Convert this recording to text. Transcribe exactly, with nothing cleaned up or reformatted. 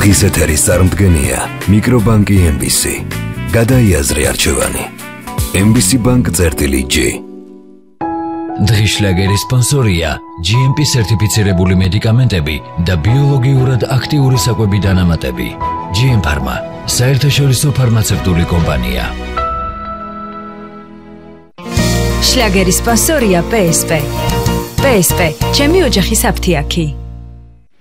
დღის ეთერის წარმდგენია მიკრობანკი ემ ბი სი. გადაიაზრე არჩევანი. ემ ბი სი Bank წერტილი G. დღის შლაგერის სპონსორია ჯი ემ პი სერტიფიცირებული მედიკამენტები და ბიოლოგიურად აქტიური საკვები დანამატები. ჯი ემ Pharma, საერთაშორისო ფარმაცევტული კომპანია. შლაგერის სპონსორია პე ეს პე. პე ეს პე, ჩემი ოჯახის აფთიაქი.